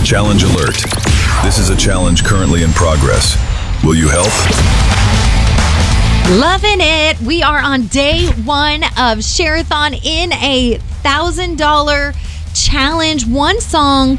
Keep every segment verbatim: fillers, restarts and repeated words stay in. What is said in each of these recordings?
Challenge alert. This is a challenge currently in progress. Will you help? Loving it. We are on day one of Share-a-thon in a one thousand dollars challenge. One song.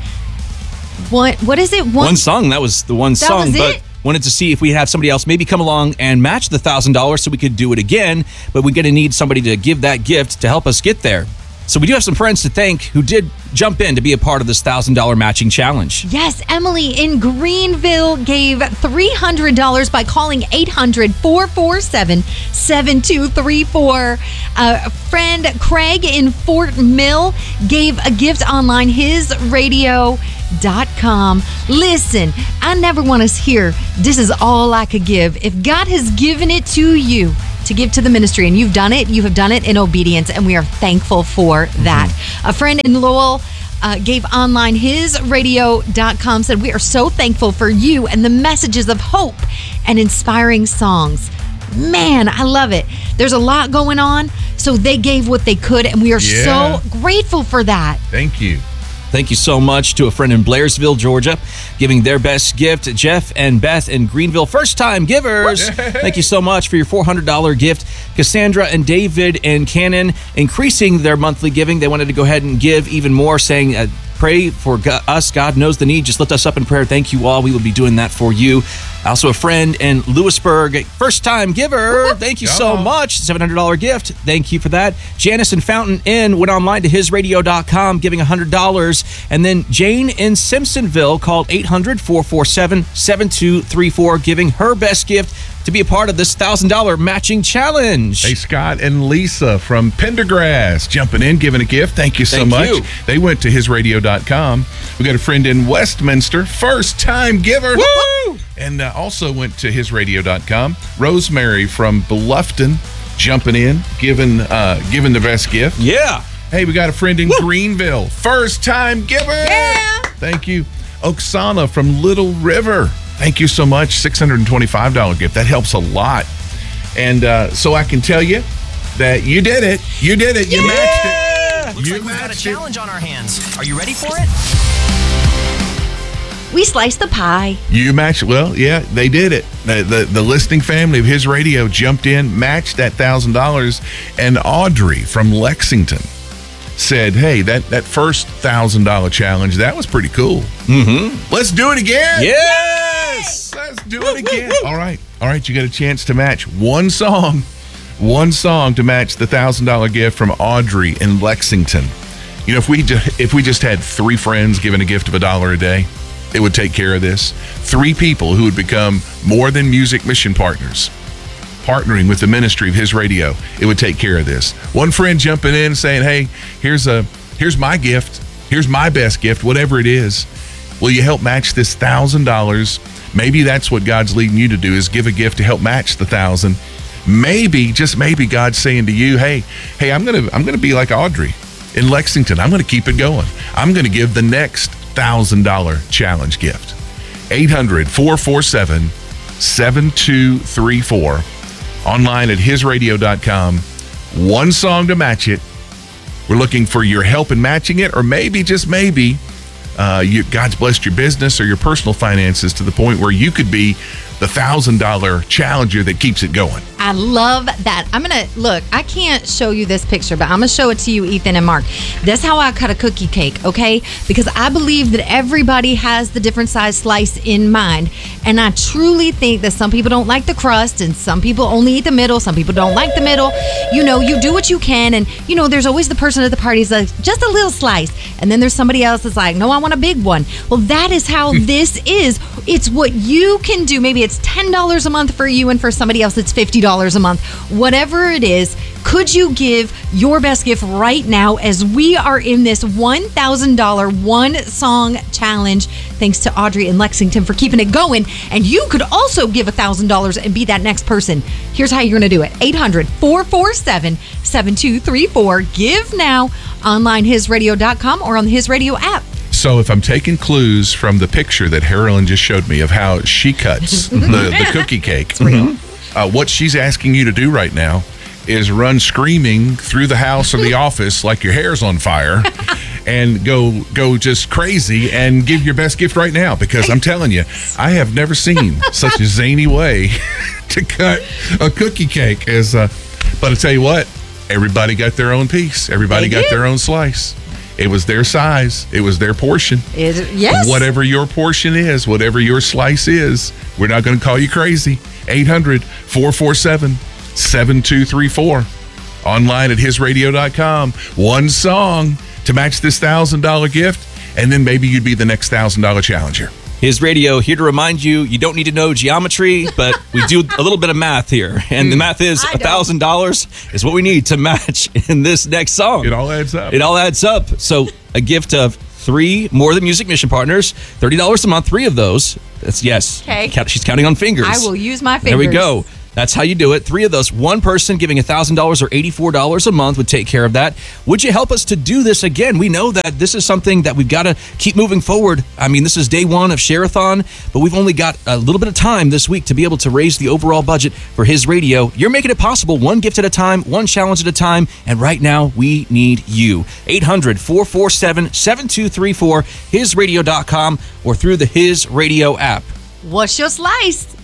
What, what is it? One, one song. That was the one that song. Was but it? Wanted to see if we have somebody else maybe come along and match the one thousand dollars so we could do it again. But we're going to need somebody to give that gift to help us get there. So we do have some friends to thank who did jump in to be a part of this one thousand dollars matching challenge. Yes, Emily in Greenville gave three hundred dollars by calling eight hundred, four four seven, seven two three four. Uh, friend Craig in Fort Mill gave a gift online, his radio dot com. Listen, I never want to hear this is all I could give. If God has given it to you to give to the ministry, and you've done it, you have done it in obedience, and we are thankful for that. Mm-hmm. A friend in Lowell uh, gave online, his radio dot com, said, we are so thankful for you and the messages of hope and inspiring songs. Man, I love it. There's a lot going on, so they gave what they could, and we are yeah. so grateful for that. Thank you. Thank you so much to a friend in Blairsville, Georgia, giving their best gift. Jeff and Beth in Greenville, first-time givers. Thank you so much for your four hundred dollars gift. Cassandra and David in Cannon, increasing their monthly giving. They wanted to go ahead and give even more, saying, uh, pray for God, us. God knows the need. Just lift us up in prayer. Thank you all. We will be doing that for you. Also, a friend in Lewisburg, first-time giver. Thank you so much. seven hundred dollars gift. Thank you for that. Janice in Fountain Inn went online to his radio dot com, giving one hundred dollars. And then Jane in Simpsonville called eight hundred, four four seven, seven two three four, giving her best gift to be a part of this one thousand dollars matching challenge. Hey, Scott and Lisa from Pendergrass jumping in, giving a gift. Thank you so Thank much. you. They went to his radio dot com. We got a friend in Westminster, first-time giver. Woo! And uh, also went to his radio dot com. Rosemary from Bluffton jumping in, giving uh, giving the best gift. Yeah. Hey, we got a friend in Woo! Greenville, first-time giver. Yeah. Thank you. Oksana from Little River. Thank you so much. six hundred twenty-five dollars gift. That helps a lot. And uh, so I can tell you that you did it. You did it. You Yeah! matched it. Looks You like we've got a matched it. challenge on our hands. Are you ready for it? We sliced the pie. You matched. Well, yeah, they did it. The, the, the listening family of his radio jumped in, matched that one thousand dollars. And Audrey from Lexington said, hey, that, that first one thousand dollars challenge, that was pretty cool. Mm-hmm. Let's do it again. Yes. Let's do it again. All right. All right. You got a chance to match one song. One song to match the one thousand dollars gift from Audrey in Lexington. You know, if we, ju- if we just had three friends giving a gift of a dollar a day, it would take care of this. Three people who would become more than music mission partners, partnering with the ministry of his radio, it would take care of this. One friend jumping in saying, hey, here's a here's my gift. Here's my best gift, whatever it is. Will you help match this one thousand dollars? Maybe that's what God's leading you to do, is give a gift to help match the one thousand dollars. Maybe, just maybe, God's saying to you, hey, hey, I'm going to I'm going to be like Audrey in Lexington. I'm going to keep it going. I'm going to give the next one thousand dollars challenge gift. eight hundred, four four seven, seven two three four. Online at his radio dot com. One song to match it. We're looking for your help in matching it, or maybe, just maybe, uh, you, God's blessed your business or your personal finances to the point where you could be the one thousand dollars challenger that keeps it going. I love that. I'm going to, look, I can't show you this picture, but I'm going to show it to you, Ethan and Mark. That's how I cut a cookie cake, okay? Because I believe that everybody has the different size slice in mind. And I truly think that some people don't like the crust, and some people only eat the middle. Some people don't like the middle. You know, you do what you can. And, you know, there's always the person at the party who's like, just a little slice. And then there's somebody else that's like, no, I want a big one. Well, that is how this is. It's what you can do. Maybe it's ten dollars a month for you, and for somebody else it's fifty dollars a month. Whatever it is, could you give your best gift right now as we are in this one thousand dollars one song challenge? Thanks to Audrey in Lexington for keeping it going. And you could also give one thousand dollars and be that next person. Here's how you're going to do it. eight hundred, four four seven, seven two three four. Give now. Online his radio dot com or on the His Radio app. So if I'm taking clues from the picture that Harlan just showed me of how she cuts the, the cookie cake, uh, what she's asking you to do right now is run screaming through the house or the office like your hair's on fire and go go just crazy and give your best gift right now, because I'm telling you, I have never seen such a zany way to cut a cookie cake as uh but I tell you what, everybody got their own piece. Everybody They got did. their own slice. It was their size. It was their portion. It, yes. Whatever your portion is, whatever your slice is, we're not going to call you crazy. eight hundred, four four seven, seven two three four. Online at his radio dot com. One song to match this one thousand dollars gift, and then maybe you'd be the next one thousand dollars challenger. His Radio, here to remind you, you don't need to know geometry, but we do a little bit of math here. And the math is I one thousand dollars is what we need to match in this next song. It all adds up. It all adds up. So a gift of three More Than Music Mission Partners, thirty dollars a month, three of those. That's yes. Okay. Count- She's counting on fingers. I will use my There we fingers. go. That's how you do it. Three of those. One person giving one thousand dollars or eighty-four dollars a month would take care of that. Would you help us to do this again? We know that this is something that we've got to keep moving forward. I mean, this is day one of Share-a-thon, but we've only got a little bit of time this week to be able to raise the overall budget for His Radio. You're making it possible, one gift at a time, one challenge at a time, and right now we need you. eight hundred, four four seven, seven two three four, his radio dot com, or through the His Radio app. What's your slice?